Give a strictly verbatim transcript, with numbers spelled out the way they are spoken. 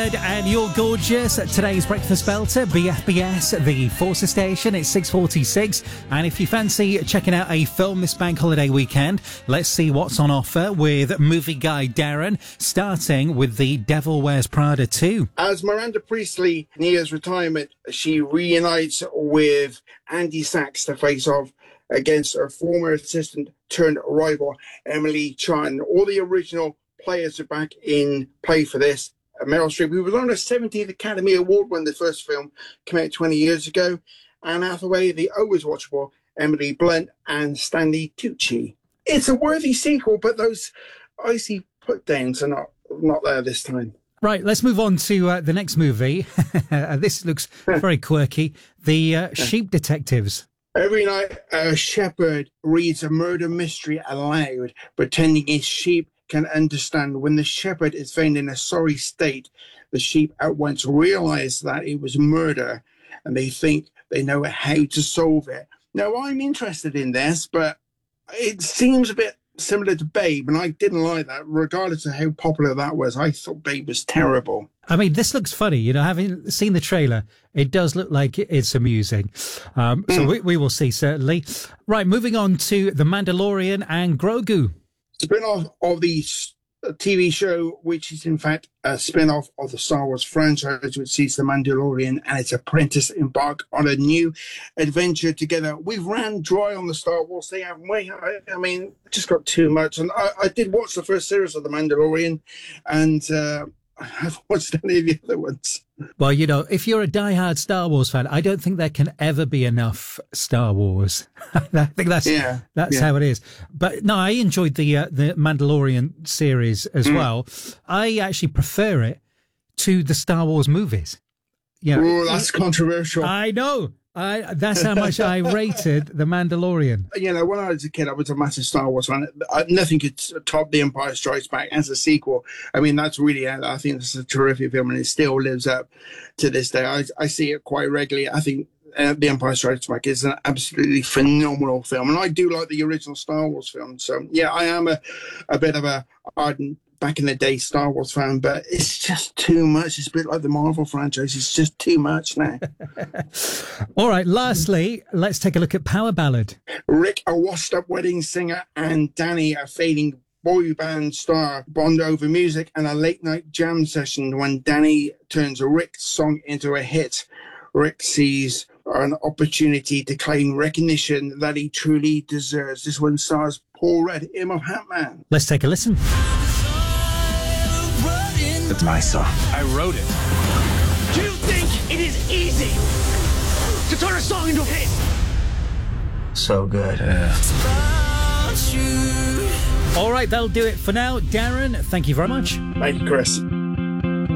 Shepherd and You're Gorgeous. Today's Breakfast Belter, B F B S, the Forces Station. It's six forty-six. And if you fancy checking out a film this bank holiday weekend, let's see what's on offer with movie guy Darren, starting with The Devil Wears Prada two. As Miranda Priestley nears retirement, she reunites with Andy Sachs to face off against her former assistant turned rival, Emily Chan. All the original players are back in play for this. Meryl Streep, who was on her seventieth Academy Award when the first film came out twenty years ago. Anne Hathaway, the always watchable Emily Blunt, and Stanley Tucci. It's a worthy sequel, but those icy put-downs are not, not there this time. Right, let's move on to uh, the next movie. This looks very quirky. The uh, Sheep Detectives. Every night, a shepherd reads a murder mystery aloud, pretending his sheep can understand. When the shepherd is found in a sorry state, the sheep at once realize that it was murder, and they think they know how to solve it. Now, I'm interested in this, but it seems a bit similar to Babe, and I didn't like that, regardless of how popular that was. I thought Babe was terrible. I mean, this looks funny. You know, having seen the trailer, it does look like it's amusing. Um, so mm. we, we will see, certainly. Right, moving on to The Mandalorian and Grogu. Spin-off of the T V show, which is in fact a spin-off of the Star Wars franchise, which sees the Mandalorian and its apprentice embark on a new adventure together. We've ran dry on the Star Wars thing, haven't we? I, I mean, just got too much. And I, I did watch the first series of the Mandalorian, and uh, I haven't watched any of the other ones. Well, you know, if you're a diehard Star Wars fan, I don't think there can ever be enough Star Wars. I think that's yeah, that's yeah. how it is. But no, I enjoyed the uh, the Mandalorian series as mm. well. I actually prefer it to the Star Wars movies. Yeah, you know, that's controversial. I know. I, that's how much I rated The Mandalorian. You know, when I was a kid, I was a massive Star Wars fan. I, nothing could top The Empire Strikes Back as a sequel. I mean, that's really, I think it's a terrific film, and it still lives up to this day. I, I see it quite regularly. I think uh, The Empire Strikes Back is an absolutely phenomenal film, and I do like the original Star Wars film. So, yeah, I am a, a bit of a ardent back in the day Star Wars fan, but it's just too much. It's a bit like the Marvel franchise. It's just too much now. All right, lastly, let's take a look at Power Ballad. Rick, a washed-up wedding singer, and Danny, a fading boy band star, bond over music and a late-night jam session. When Danny turns Rick's song into a hit, Rick sees an opportunity to claim recognition that he truly deserves. This one stars Paul Rudd, him of Hatman. Let's take a listen. It's my song. I wrote it. Do you think it is easy to turn a song into a hit? So good. Yeah. All right, that'll do it for now. Darren, thank you very much. Thank you, Chris.